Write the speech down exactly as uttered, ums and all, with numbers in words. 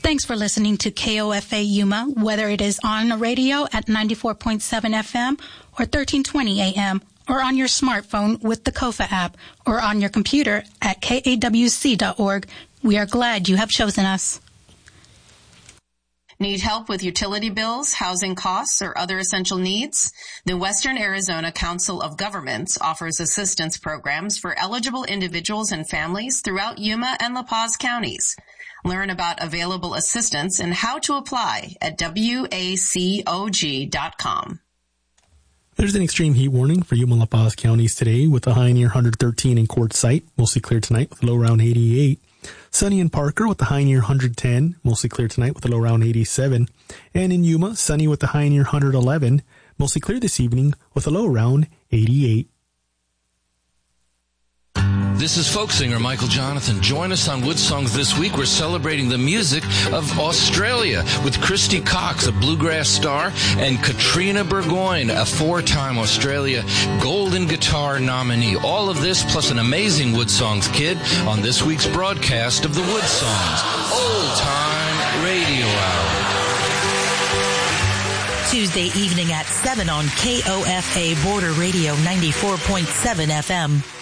Thanks for listening to K O F A Yuma, whether it is on the radio at ninety-four point seven F M or thirteen twenty A M, or on your smartphone with the Kofa app, or on your computer at K A W C dot org. We are glad you have chosen us. Need help with utility bills, housing costs, or other essential needs? The Western Arizona Council of Governments offers assistance programs for eligible individuals and families throughout Yuma and La Paz counties. Learn about available assistance and how to apply at W A C O G dot com. There's an extreme heat warning for Yuma and La Paz counties today with a high near one hundred thirteen in Quartzsite, mostly clear tonight with a low around eighty-eight. Sunny in Parker with a high near one hundred ten, mostly clear tonight with a low around eighty-seven. And in Yuma, sunny with a high near one hundred eleven, mostly clear this evening with a low around eighty-eight. This is folk singer Michael Jonathan. Join us on Wood Songs this week. We're celebrating the music of Australia with Christy Cox, a bluegrass star, and Katrina Burgoyne, a four-time Australia Golden Guitar nominee. All of this plus an amazing Wood Songs kid on this week's broadcast of the Wood Songs Old Time Radio Hour. Tuesday evening at seven on K O F A Border Radio ninety-four point seven F M.